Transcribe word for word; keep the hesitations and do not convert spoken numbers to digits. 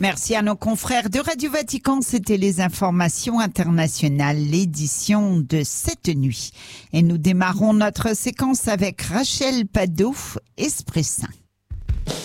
Merci à nos confrères de Radio Vatican. C'était les informations internationales, l'édition de cette nuit. Et nous démarrons notre séquence avec Rachel Padouf, Esprit Saint.